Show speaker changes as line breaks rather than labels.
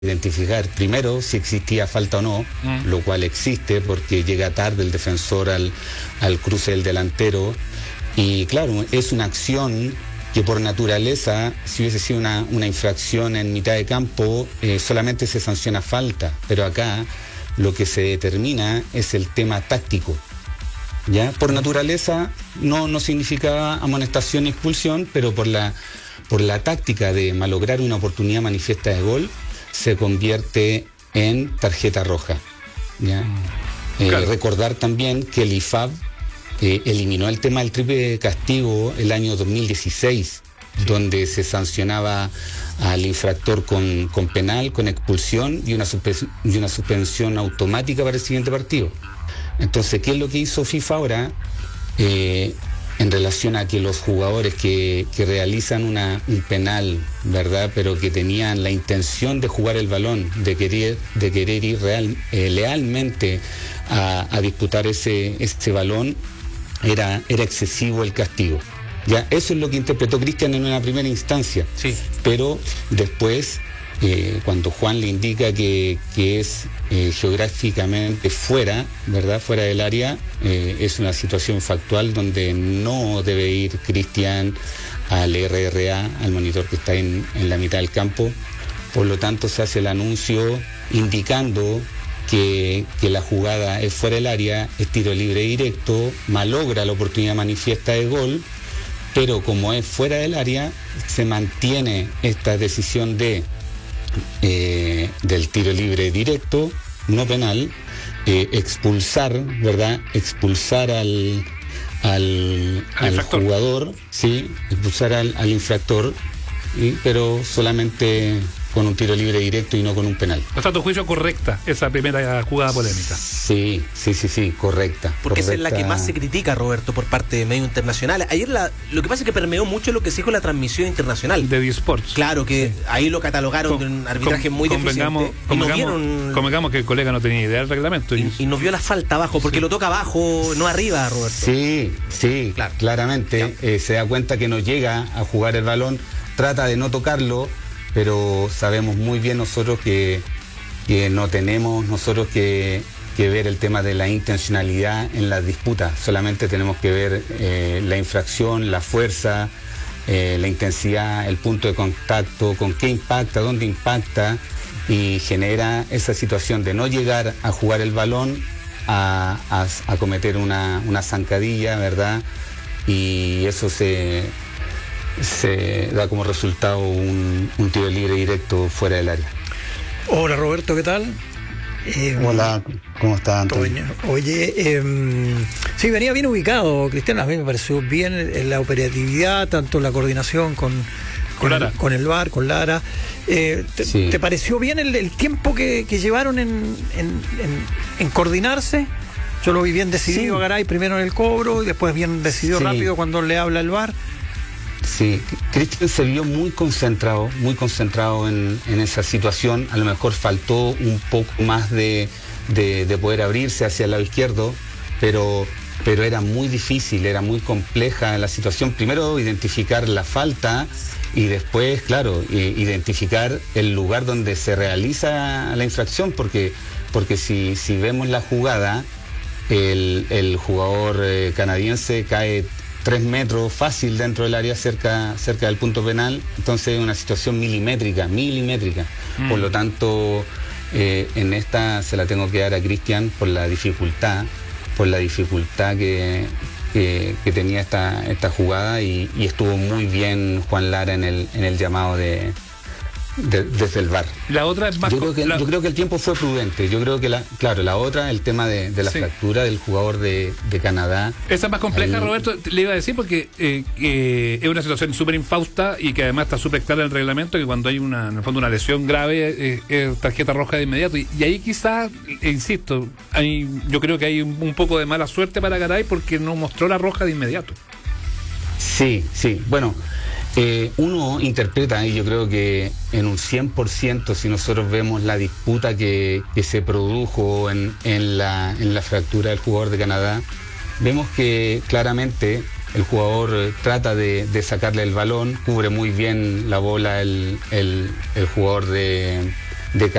identificar primero si existía falta o no, lo cual existe porque llega tarde el defensor al cruce del delantero. Y claro, es una acción que por naturaleza, si hubiese sido una infracción en mitad de campo, solamente se sanciona falta. Pero acá lo que se determina es el tema táctico. ¿Ya? Por naturaleza no significaba amonestación ni expulsión, pero por la táctica de malograr una oportunidad manifiesta de gol, se convierte en tarjeta roja. ¿Ya? Claro. Recordar también que el IFAB eliminó el tema del triple castigo el año 2016, donde se sancionaba al infractor con penal, con expulsión y una suspensión automática para el siguiente partido. Entonces, ¿qué es lo que hizo FIFA ahora? En relación a que los jugadores que realizan un penal, ¿verdad?, pero que tenían la intención de jugar el balón, de querer ir lealmente a disputar ese balón, era excesivo el castigo. Ya, eso es lo que interpretó Cristian en una primera instancia. Sí. Pero después, cuando Juan le indica que es geográficamente fuera, ¿verdad?, fuera del área, es una situación factual donde no debe ir Cristian al RRA, al monitor que está en la mitad del campo. Por lo tanto, se hace el anuncio indicando que la jugada es fuera del área, es tiro libre directo, malogra la oportunidad manifiesta de gol, pero como es fuera del área, se mantiene esta decisión del tiro libre directo, no penal, expulsar, ¿verdad? Expulsar al jugador, sí, expulsar al infractor, pero solamente con un tiro libre directo y no con un penal.
¿Está a tu juicio correcta esa primera jugada polémica?
Sí, correcta.
Porque
correcta.
Esa es la que más se critica, Roberto, por parte de medios internacionales. Ayer lo que pasa es que permeó mucho lo que se dijo en la transmisión internacional.
De D-Sports.
Claro, que sí. Ahí lo catalogaron de un arbitraje muy deficiente.
Convengamos que el colega no tenía idea del reglamento.
Y nos vio la falta abajo, porque lo toca abajo, no arriba, Roberto.
Sí, claro. Claramente. Se da cuenta que no llega a jugar el balón, trata de no tocarlo, pero sabemos muy bien nosotros que no tenemos nosotros que ver el tema de la intencionalidad en las disputas, solamente tenemos que ver la infracción, la fuerza, la intensidad, el punto de contacto, con qué impacta, dónde impacta, y genera esa situación de no llegar a jugar el balón a cometer una zancadilla, ¿verdad? Y eso se da como resultado un tiro libre directo fuera del área.
Hola Roberto, ¿qué tal?
Hola, ¿cómo estás, Antonio?
Oye, sí, venía bien ubicado, Cristian, a mí me pareció bien en la operatividad, tanto la coordinación con el VAR, con Lara. ¿Te pareció bien el tiempo que llevaron en coordinarse? Yo lo vi bien decidido, Garay, primero en el cobro y después bien decidido rápido cuando le habla el VAR.
Sí, Cristian se vio muy concentrado en esa situación. A lo mejor faltó un poco más de poder abrirse hacia el lado izquierdo, pero era muy difícil, era muy compleja la situación. Primero identificar la falta y después, claro, identificar el lugar donde se realiza la infracción, porque si vemos la jugada, el jugador canadiense cae 3 metros fácil dentro del área cerca del punto penal, entonces es una situación milimétrica. Por lo tanto, en esta se la tengo que dar a Cristian por la dificultad que tenía esta jugada, y estuvo muy bien Juan Lara en el llamado desde el VAR.
La otra es más
yo creo que el tiempo fue prudente. Yo creo que la otra, el tema de la fractura del jugador de Canadá.
Esa es más compleja, Roberto, le iba a decir, porque es una situación súper infausta y que además está súper clara en el reglamento, que cuando hay en el fondo una lesión grave es tarjeta roja de inmediato. Y ahí quizás, insisto, yo creo que hay un poco de mala suerte para Garay porque no mostró la roja de inmediato.
Sí, bueno. Uno interpreta, y yo creo que en un 100%, si nosotros vemos la disputa que se produjo en la fractura del jugador de Canadá, vemos que claramente el jugador trata de sacarle el balón, cubre muy bien la bola el jugador de de